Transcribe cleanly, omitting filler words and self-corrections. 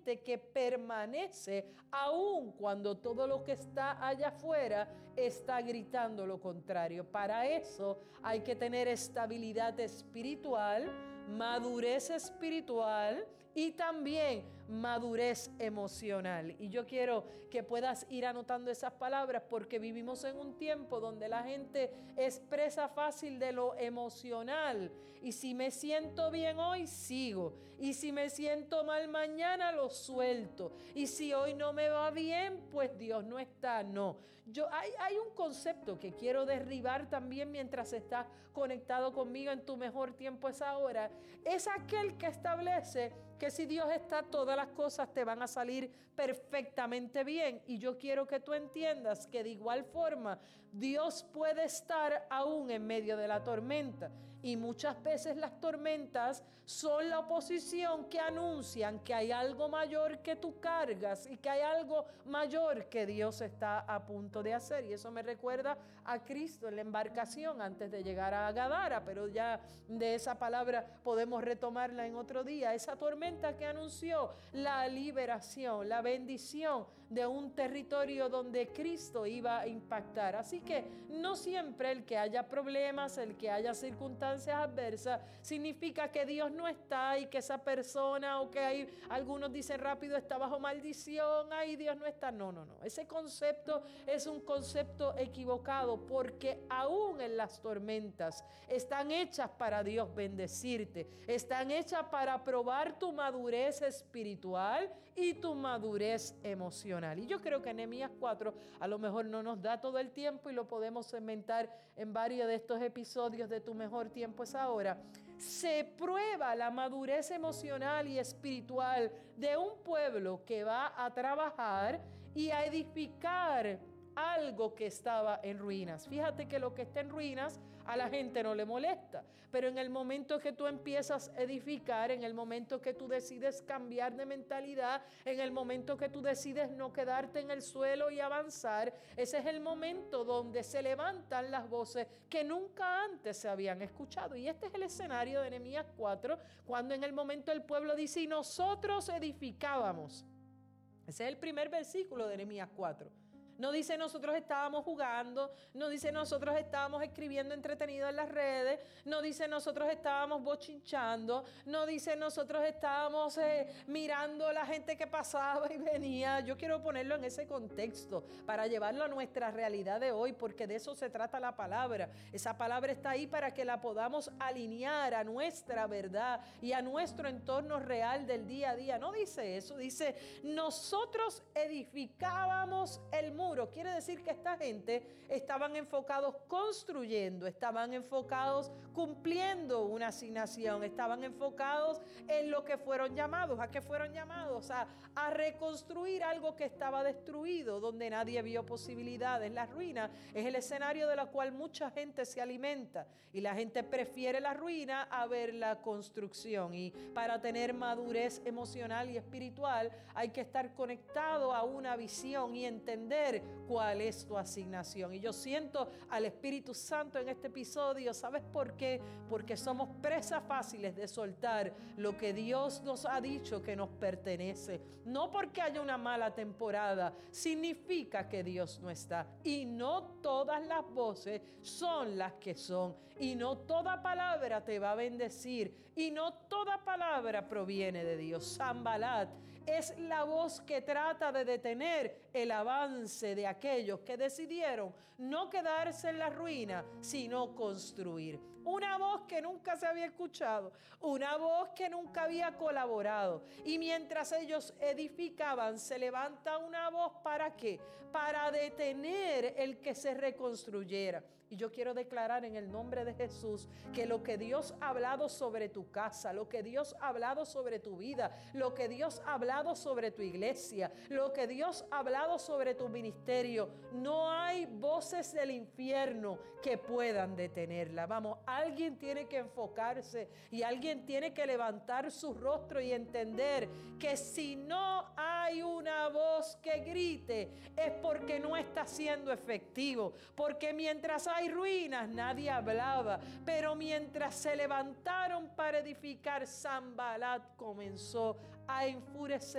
creyente que permanece aun cuando todo lo que está allá afuera está gritando lo contrario. Para eso hay que tener estabilidad espiritual, madurez espiritual y también madurez emocional. Y yo quiero que puedas ir anotando esas palabras, porque vivimos en un tiempo donde la gente es presa fácil de lo emocional. Y si me siento bien hoy, sigo. Y si me siento mal mañana, lo suelto. Y si hoy no me va bien, pues Dios no está. No. Hay un concepto que quiero derribar también mientras estás conectado conmigo en Tu Mejor Tiempo es Ahora. Es aquel que establece que si Dios está, todas las cosas te van a salir perfectamente bien. Y yo quiero que tú entiendas que de igual forma Dios puede estar aún en medio de la tormenta. Y muchas veces las tormentas son la oposición que anuncian que hay algo mayor que tú cargas y que hay algo mayor que Dios está a punto de hacer. Y eso me recuerda a Cristo en la embarcación antes de llegar a Gadara, pero ya de esa palabra podemos retomarla en otro día. Esa tormenta que anunció la liberación, la bendición de un territorio donde Cristo iba a impactar. Así que no siempre el que haya problemas, el que haya circunstancias adversas, significa que Dios no está y que esa persona, o que hay, algunos dicen rápido, está bajo maldición, ay, Dios no está. No. Ese concepto es un concepto equivocado, porque aún en las tormentas están hechas para Dios bendecirte, están hechas para probar tu madurez espiritual y tu madurez emocional. Y yo creo que Nehemías 4 a lo mejor no nos da todo el tiempo y lo podemos segmentar en varios de estos episodios de Tu Mejor Tiempo es Ahora. Se prueba la madurez emocional y espiritual de un pueblo que va a trabajar y a edificar algo que estaba en ruinas. Fíjate que lo que está en ruinas a la gente no le molesta, pero en el momento que tú empiezas a edificar, en el momento que tú decides cambiar de mentalidad, en el momento que tú decides no quedarte en el suelo y avanzar, ese es el momento donde se levantan las voces que nunca antes se habían escuchado. Y este es el escenario de Nehemías 4, cuando en el momento el pueblo dice: y nosotros edificábamos. Ese es el primer versículo de Nehemías 4. No dice nosotros estábamos jugando, no dice nosotros estábamos escribiendo entretenido en las redes, no dice nosotros estábamos bochinchando, no dice nosotros estábamos mirando la gente que pasaba y venía. Yo quiero ponerlo en ese contexto para llevarlo a nuestra realidad de hoy, porque de eso se trata la palabra. Esa palabra está ahí para que la podamos alinear a nuestra verdad y a nuestro entorno real del día a día. No dice eso, dice nosotros edificábamos el muro. Quiere decir que esta gente estaban enfocados construyendo, estaban enfocados cumpliendo una asignación, estaban enfocados en lo que fueron llamados. ¿A qué fueron llamados? A reconstruir algo que estaba destruido, donde nadie vio posibilidades. La ruina es el escenario de la cual mucha gente se alimenta, y la gente prefiere la ruina a ver la construcción. Y para tener madurez emocional y espiritual hay que estar conectado a una visión y entender cuál es tu asignación. Y yo siento al Espíritu Santo en este episodio. ¿Sabes por qué? Porque somos presas fáciles de soltar lo que Dios nos ha dicho que nos pertenece. No porque haya una mala temporada significa que Dios no está. Y no todas las voces son las que son. Y no toda palabra te va a bendecir. Y no toda palabra proviene de Dios. Sanballat es la voz que trata de detener el avance de aquellos que decidieron no quedarse en la ruina, sino construir. Una voz que nunca se había escuchado, una voz que nunca había colaborado. Y mientras ellos edificaban, se levanta una voz, ¿para qué? Para detener el que se reconstruyera. Y yo quiero declarar en el nombre de Jesús que lo que Dios ha hablado sobre tu casa, lo que Dios ha hablado sobre tu vida, lo que Dios ha hablado sobre tu iglesia, lo que Dios ha hablado sobre tu ministerio, no hay voces del infierno que puedan detenerla. Vamos, alguien tiene que enfocarse y alguien tiene que levantar su rostro y entender que si no hay una voz que grite es porque no está siendo efectivo, porque mientras hay ruinas nadie hablaba, pero mientras se levantaron para edificar, Sanballat comenzó a enfurecer